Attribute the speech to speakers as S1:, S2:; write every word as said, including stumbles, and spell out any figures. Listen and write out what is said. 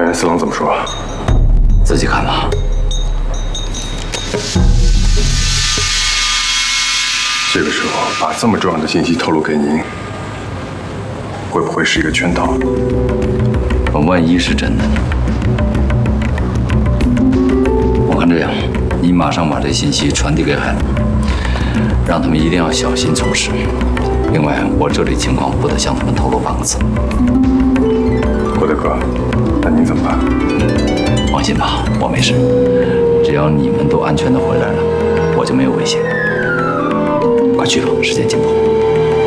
S1: 人四郎怎么说？
S2: 自己看吧。
S1: 这个时候把这么重要的信息透露给您，会不会是一个圈套？
S2: 万一是真的呢？我看这样，你马上把这信息传递给海龙，让他们一定要小心处事。另外，我这里情况不得向他们透露半个字。
S1: 郭大哥，那您怎么办？
S2: 放心吧，我没事。只要你们都安全的回来了，我就没有危险。快去吧，时间紧迫。